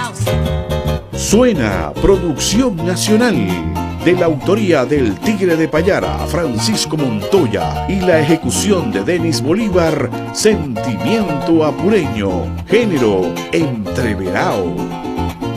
Suena Producción Nacional, de la autoría del Tigre de Payara, Francisco Montoya, y la ejecución de Denis Bolívar, Sentimiento Apureño, género entreverado.